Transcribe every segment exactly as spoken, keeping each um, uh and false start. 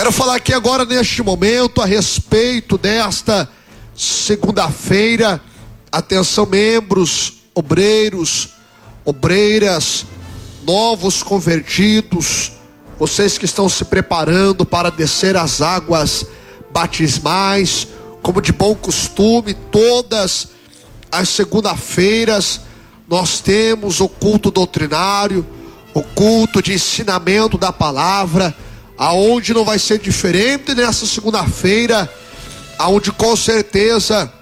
quero falar aqui agora neste momento a respeito desta segunda-feira. Atenção, membros, obreiros, obreiras, novos convertidos, vocês que estão se preparando para descer as águas batismais, como de bom costume, todas as segunda-feiras nós temos o culto doutrinário, o culto de ensinamento da palavra, aonde não vai ser diferente nessa segunda-feira, aonde com certeza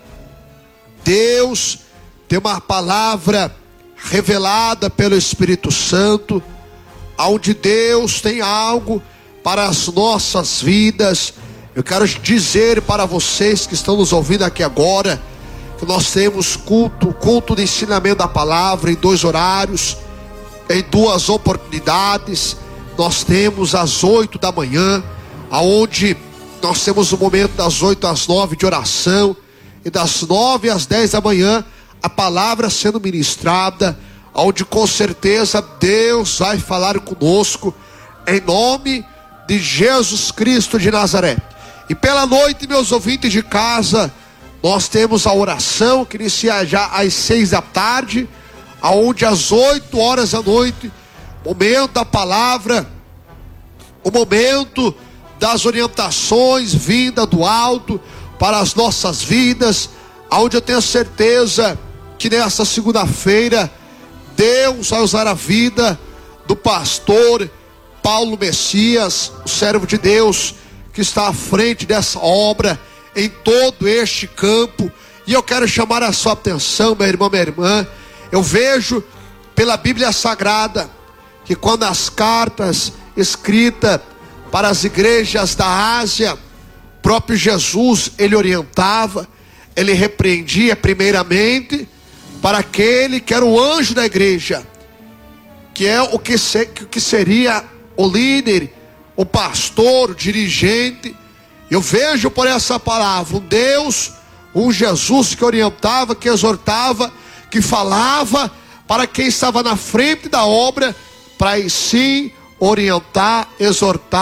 Deus tem uma palavra revelada pelo Espírito Santo, aonde Deus tem algo para as nossas vidas. Eu quero dizer para vocês que estão nos ouvindo aqui agora, que nós temos culto, culto de ensinamento da palavra em dois horários, em duas oportunidades. Nós temos às oito da manhã, aonde nós temos o momento das oito às nove de oração, e das nove às dez da manhã, a palavra sendo ministrada, onde com certeza Deus vai falar conosco, em nome de Jesus Cristo de Nazaré. E pela noite, meus ouvintes de casa, nós temos a oração que inicia já às seis da tarde, aonde às oito horas da noite, momento da palavra, o momento das orientações vinda do alto para as nossas vidas, aonde eu tenho certeza que nessa segunda-feira Deus vai usar a vida do pastor Paulo Messias, o servo de Deus que está à frente dessa obra em todo este campo. E eu quero chamar a sua atenção, meu irmão, minha irmã. Eu vejo pela Bíblia Sagrada que quando as cartas escritas para as igrejas da Ásia, próprio Jesus, ele orientava, ele repreendia primeiramente para aquele que era o anjo da igreja, que é o que, se, que seria o líder, o pastor, o dirigente. Eu vejo por essa palavra um Deus, um Jesus que orientava, que exortava, que falava para quem estava na frente da obra, para sim orientar, exortar